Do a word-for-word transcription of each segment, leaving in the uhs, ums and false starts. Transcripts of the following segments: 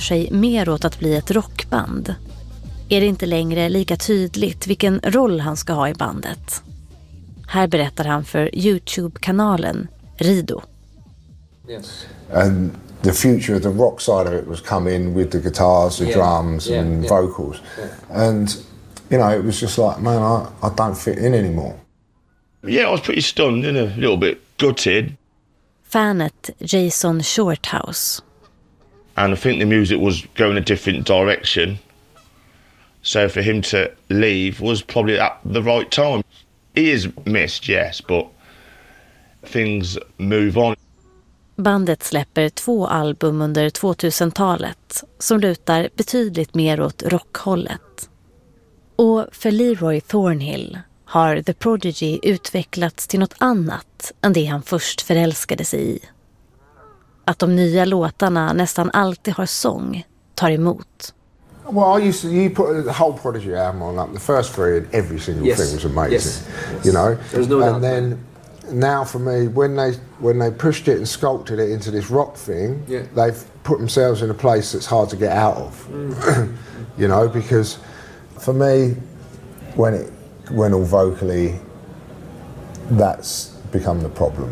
sig mer åt att bli ett rockband är det inte längre lika tydligt vilken roll han ska ha i bandet. Här berättar han för YouTube-kanalen Rido. Yes. And the future of the rock side of it was coming with the guitars, the yeah. drums yeah. and yeah. vocals. Yeah. And, you know, it was just like, man, I, I don't fit in anymore. Yeah, I was pretty stunned and a little bit gutted. Fanet Jason Shorthouse. And I think the music was going a different direction. So for him to leave was probably at the right time. He is missed, yes, but things move on. Bandet släpper två album under tvåtusentalet som lutar betydligt mer åt rockhållet. Och för Leroy Thornhill har The Prodigy utvecklats till något annat än det han först förälskade sig i. Att de nya låtarna nästan alltid har sång tar emot. Well, I used to, you put the whole Prodigy album on, like the first three, and every single yes. thing was amazing. Yes. You know, no and then now for me, when they when they pushed it and sculpted it into this rock thing, yeah. they've put themselves in a place that's hard to get out of. Mm. You know, because for me, when it when all vocally, that's become the problem.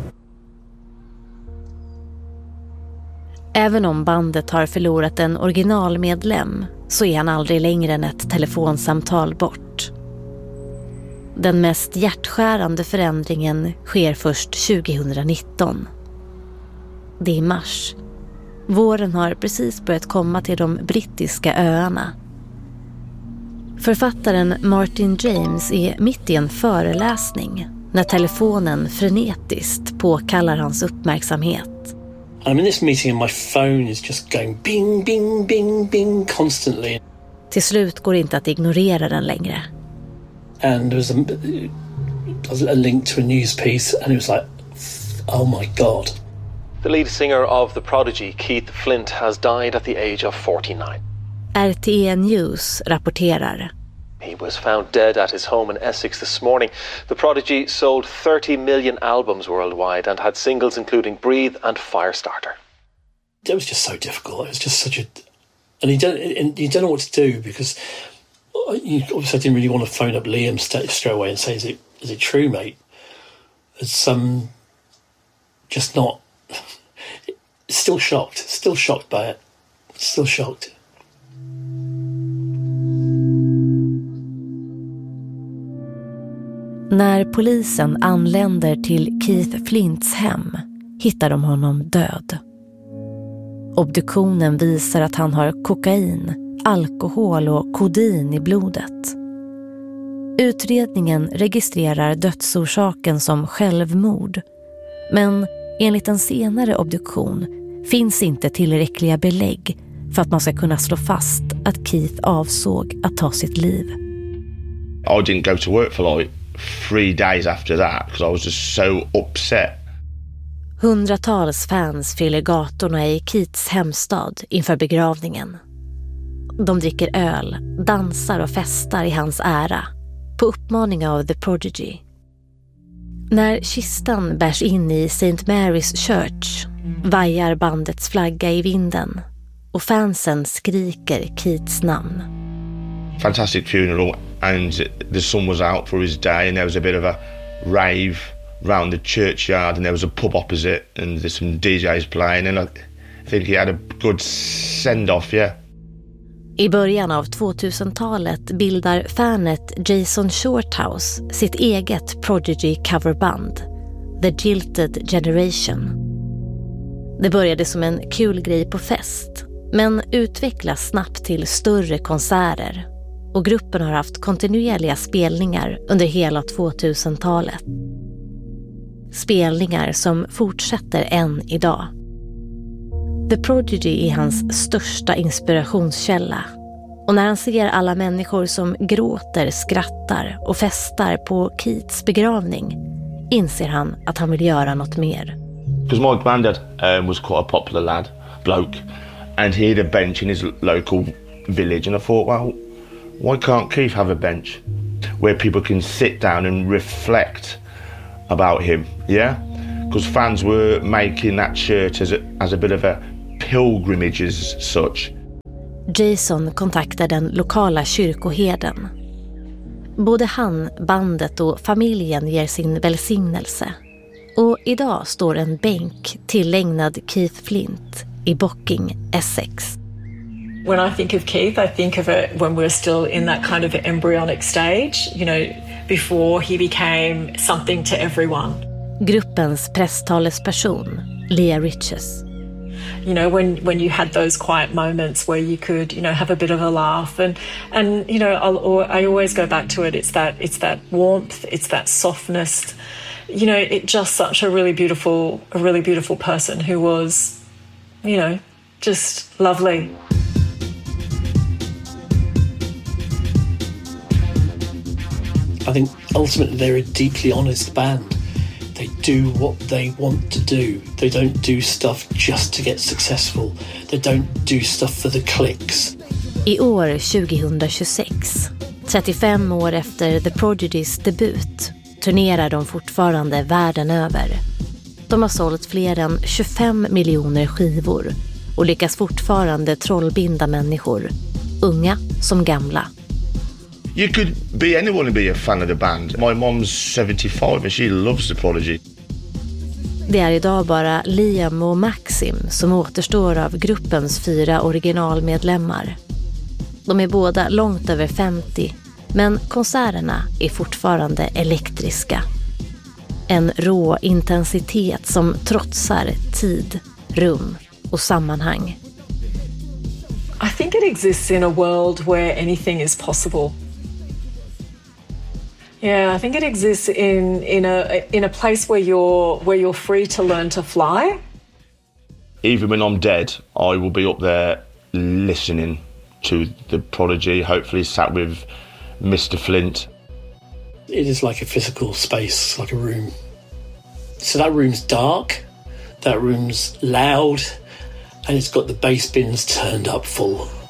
Även om bandet har förlorat en originalmedlem så är han aldrig längre än ett telefonsamtal bort. Den mest hjärtskärande förändringen sker först tjugonitton. Det är mars. Våren har precis börjat komma till de brittiska öarna. Författaren Martin James är mitt i en föreläsning när telefonen frenetiskt påkallar hans uppmärksamhet. I'm in this meeting and my phone is just going bing, bing, bing, bing constantly. Till slut går det inte att ignorera den längre. And there was a, a link to a news piece and it was like, oh my God. The lead singer of The Prodigy, Keith Flint, has died at the age of forty-nine. R T E News rapporterar. He was found dead at his home in Essex this morning. The Prodigy sold thirty million albums worldwide and had singles including Breathe and Firestarter. It was just so difficult. It was just such a... And you don't, and you don't know what to do because you obviously didn't really want to phone up Liam straight away and say, is it, is it true, mate? It's um, just not... Still shocked. Still shocked by it. Still shocked. När polisen anländer till Keith Flints hem hittar de honom död. Obduktionen visar att han har kokain, alkohol och kodin i blodet. Utredningen registrerar dödsorsaken som självmord. Men enligt en senare obduktion finns inte tillräckliga belägg för att man ska kunna slå fast att Keith avsåg att ta sitt liv. I didn't go to work for like three days after that because I was just so upset. Hundratals fans fyller gatorna i Keiths hemstad inför begravningen. De dricker öl, dansar och festar i hans ära på uppmaning av The Prodigy. När kistan bärs in i Saint Mary's Church vajar bandets flagga i vinden och fansen skriker Keiths namn. Fantastic funeral and the sun was out for his day and there was a bit of a rave round the churchyard and there was a pub opposite and there's some D Js playing and I think he had a good send-off, yeah. I början av tvåtusentalet bildar fanet Jason Shorthouse sitt eget Prodigy coverband, The Jilted Generation. Det började som en kul grej på fest, men utvecklas snabbt till större konserter och gruppen har haft kontinuerliga spelningar under hela tvåtusentalet. Spelningar som fortsätter än idag. The Prodigy är hans största inspirationskälla och när han ser alla människor som gråter, skrattar och festar på Keiths begravning inser han att han vill göra något mer. Because my granddad um, was quite a popular lad, bloke, and he had a bench in his local village and I thought, well, why can't Keith have a bench where people can sit down and reflect about him, yeah? Because fans were making that church as a, as a bit of a pilgrimage as such. Jason kontaktar den lokala kyrkoherden. Både han, bandet och familjen ger sin välsignelse. Och idag står en bänk tillägnad Keith Flint i Bocking, Essex. When I think of Keith, I think of it when we were still in that kind of embryonic stage, you know, before he became something to everyone. Gruppens presstalesperson, Leah Riches. You know, when, when you had those quiet moments where you could, you know, have a bit of a laugh, and and you know, I'll, or I always go back to it. It's that it's that warmth, it's that softness. You know, it just such a really beautiful, a really beautiful person who was, you know, just lovely. I think ultimately they're a deeply honest band. They do what they want to do. They don't do stuff just to get successful. They don't do stuff for the clicks. I år tjugohundratjugosex, trettiofem år efter The Prodigys debut, turnerar de fortfarande världen över. De har sålt fler än tjugofem miljoner skivor och lyckas fortfarande trollbinda människor, unga som gamla. You could be anyone and be a fan of the band. My mom's seventy-five and she loves The Prodigy. Det är idag bara Liam och Maxim som återstår av gruppens fyra originalmedlemmar. De är båda långt över femtio, men konserterna är fortfarande elektriska. En rå intensitet som trotsar tid, rum och sammanhang. I think it exists in a world where anything is possible. Yeah, I think it exists in in a in a place where you're where you're free to learn to fly. Even when I'm dead, I will be up there listening to The Prodigy, hopefully sat with Mister Flint. It is like a physical space, like a room. So that room's dark, that room's loud, and it's got the bass bins turned up full.